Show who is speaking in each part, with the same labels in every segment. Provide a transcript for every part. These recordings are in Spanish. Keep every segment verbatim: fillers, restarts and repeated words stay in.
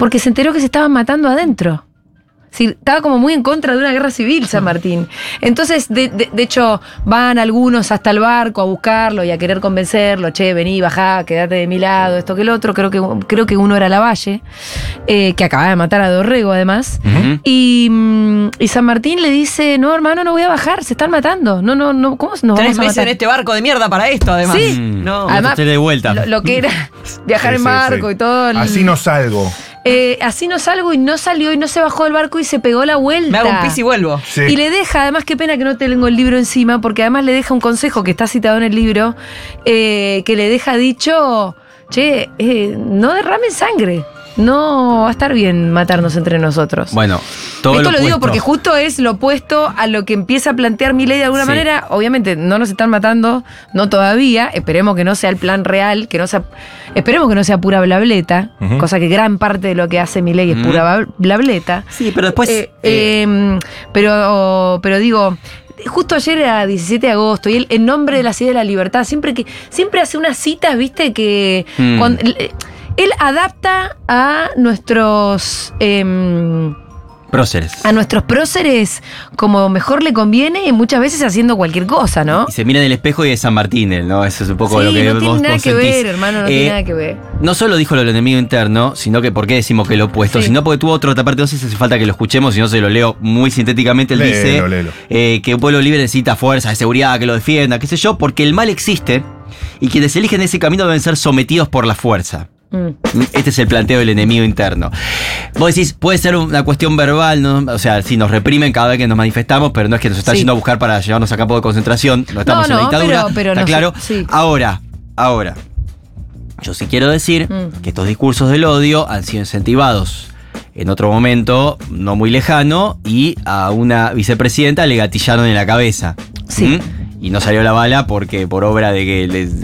Speaker 1: porque se enteró que se estaban matando adentro. Sí, estaba como muy en contra de una guerra civil San Martín. Entonces, de, de, de hecho, van algunos hasta el barco a buscarlo y a querer convencerlo. Che, vení, bajá, quédate de mi lado, esto que el otro. Creo que, creo que uno era Lavalle, eh, que acababa de matar a Dorrego, además. Uh-huh. Y, y San Martín le dice, no, hermano, no voy a bajar, se están matando. No, no, no, ¿cómo nos vamos a matar?
Speaker 2: Tres meses en este barco de mierda para esto, además.
Speaker 1: Sí,
Speaker 3: Mm,
Speaker 1: no.
Speaker 3: Además, de vuelta.
Speaker 1: Lo, lo que era viajar sí, en barco sí, sí. y todo. El,
Speaker 4: Así no salgo.
Speaker 1: Eh, así no salgo y no salió y no se bajó del barco y se pegó la vuelta.
Speaker 2: Me hago un pis y vuelvo.
Speaker 1: Sí. Y le deja, además qué pena que no tengo el libro encima, porque además le deja un consejo que está citado en el libro, eh, que le deja dicho, che, eh, no derramen sangre. No va a estar bien matarnos entre nosotros.
Speaker 3: Bueno, todo
Speaker 1: Esto
Speaker 3: lo,
Speaker 1: lo digo porque justo es lo opuesto a lo que empieza a plantear Milei de alguna sí. manera. Obviamente no nos están matando, no todavía. Esperemos que no sea el plan real, que no sea, esperemos que no sea pura blableta, uh-huh. cosa que gran parte de lo que hace Milei es uh-huh. pura blableta.
Speaker 3: Sí, pero después.
Speaker 1: Eh, eh, eh, pero, pero digo. Justo ayer era diecisiete de agosto y él, en nombre de la ciudad de la libertad, siempre que siempre hace unas citas, viste, que mm. cuando, él adapta a nuestros eh,
Speaker 3: próceres.
Speaker 1: A nuestros próceres como mejor le conviene y muchas veces haciendo cualquier cosa, ¿no?
Speaker 3: Y se mira en el espejo y es San Martín, ¿no? Eso es un poco
Speaker 1: sí,
Speaker 3: lo que
Speaker 1: no
Speaker 3: vos,
Speaker 1: tiene nada
Speaker 3: vos
Speaker 1: que
Speaker 3: sentís.
Speaker 1: ver, hermano, no eh, tiene nada que ver.
Speaker 3: No solo dijo lo del enemigo interno, sino que por qué decimos que lo opuesto, sí. sino porque tuvo otra parte, no sé si hace falta que lo escuchemos, si no se lo leo muy sintéticamente, él léelo, dice léelo. Eh, que un pueblo libre necesita fuerza de seguridad, que lo defienda, qué sé yo, porque el mal existe y quienes eligen ese camino deben ser sometidos por la fuerza. Este es el planteo del enemigo interno. Vos decís, puede ser una cuestión verbal, ¿no? O sea, si nos reprimen cada vez que nos manifestamos, pero no es que nos están sí. yendo a buscar para llevarnos a campo de concentración, no estamos no, no, en la dictadura, pero, pero está no claro. Sé, sí. Ahora, ahora, yo sí quiero decir mm. que estos discursos del odio han sido incentivados en otro momento, no muy lejano, y a una vicepresidenta le gatillaron en la cabeza.
Speaker 1: Sí.
Speaker 3: ¿Mm? Y no salió la bala porque por obra de que les...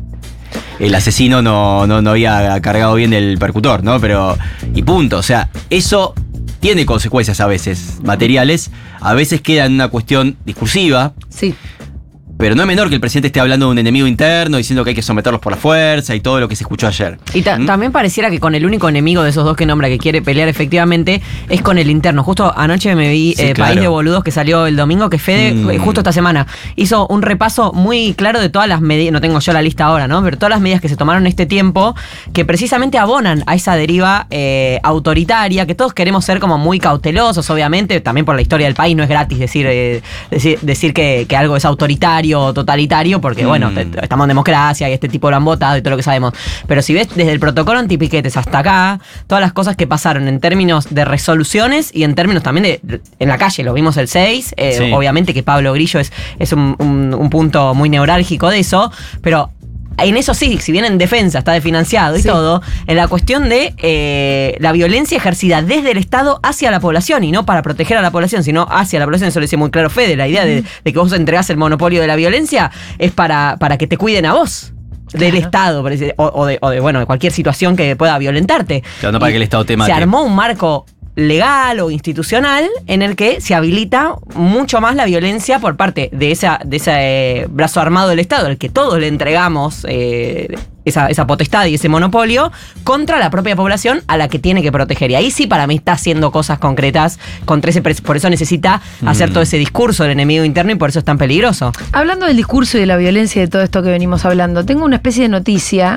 Speaker 3: el asesino no, no, no había cargado bien el percutor, ¿no? Pero, y punto. O sea, eso tiene consecuencias a veces materiales, a veces queda en una cuestión discursiva.
Speaker 1: Sí.
Speaker 3: Pero no es menor que el presidente esté hablando de un enemigo interno, diciendo que hay que someterlos por la fuerza y todo lo que se escuchó ayer.
Speaker 2: Y ta- ¿Mm? también pareciera que con el único enemigo de esos dos que nombra que quiere pelear efectivamente es con el interno. Justo anoche me vi sí, eh, claro. País de Boludos, que salió el domingo, que Fede, mm. justo esta semana, hizo un repaso muy claro de todas las medidas, no tengo yo la lista ahora, ¿no? Pero todas las medidas que se tomaron en este tiempo, que precisamente abonan a esa deriva eh, autoritaria, que todos queremos ser como muy cautelosos, obviamente, también por la historia del país no es gratis decir, eh, decir, decir que, que algo es autoritario totalitario, porque mm. bueno, te, estamos en democracia y este tipo lo han votado y todo lo que sabemos. Pero si ves desde el protocolo antipiquetes hasta acá, todas las cosas que pasaron en términos de resoluciones y en términos también de, en la calle, lo vimos el seis, eh, sí. obviamente que Pablo Grillo es, es un, un, un punto muy neurálgico de eso, pero en eso sí, si bien en defensa está desfinanciado y sí. todo, en la cuestión de eh, la violencia ejercida desde el Estado hacia la población, y no para proteger a la población, sino hacia la población. Eso lo decía muy claro Fede, la idea de, de que vos entregás el monopolio de la violencia es para, para que te cuiden a vos. Del claro. Estado, o, o, de, o de bueno, de cualquier situación que pueda violentarte.
Speaker 3: Claro, no para que el Estado te mate.
Speaker 2: Se armó un marco legal o institucional en el que se habilita mucho más la violencia por parte de esa de ese eh, brazo armado del Estado, al que todos le entregamos eh, esa, esa potestad y ese monopolio contra la propia población a la que tiene que proteger. Y ahí sí para mí está haciendo cosas concretas contra ese, por eso necesita mm. hacer todo ese discurso del enemigo interno y por eso es tan peligroso.
Speaker 1: Hablando del discurso y de la violencia y de todo esto que venimos hablando, tengo una especie de noticia,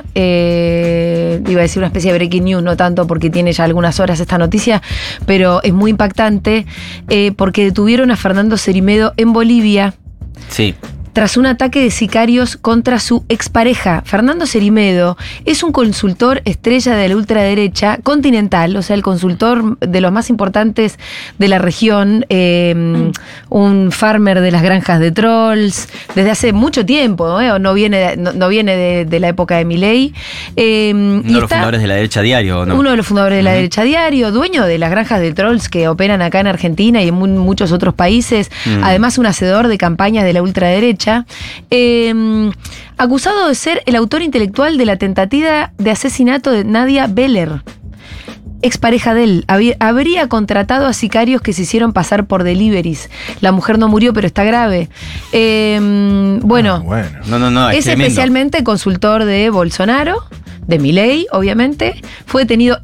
Speaker 1: eh, iba a decir una especie de breaking news, no tanto porque tiene ya algunas horas esta noticia, pero es muy impactante eh, porque detuvieron a Fernando Cerimedo en Bolivia.
Speaker 3: Sí.
Speaker 1: Tras un ataque de sicarios contra su expareja. Fernando Cerimedo es un consultor estrella de la ultraderecha continental, o sea, el consultor de los más importantes de la región, eh, un farmer de las granjas de trolls, desde hace mucho tiempo, ¿eh? no viene, no, no viene de, de la época de Milei. Eh,
Speaker 3: uno de los fundadores de la derecha diario, ¿no?
Speaker 1: Uno de los fundadores de la uh-huh. derecha diario, dueño de las granjas de trolls que operan acá en Argentina y en mu- muchos otros países, uh-huh. además un hacedor de campañas de la ultraderecha. Eh, acusado de ser el autor intelectual de la tentativa de asesinato de Nadia Beller, expareja de él. Había, habría contratado a sicarios que se hicieron pasar por deliveries. La mujer no murió, pero está grave. Eh, bueno,
Speaker 4: ah, bueno.
Speaker 3: No, no, no, es,
Speaker 1: es
Speaker 3: tremendo.
Speaker 1: Especialmente consultor de Bolsonaro, de Milei, obviamente. Fue detenido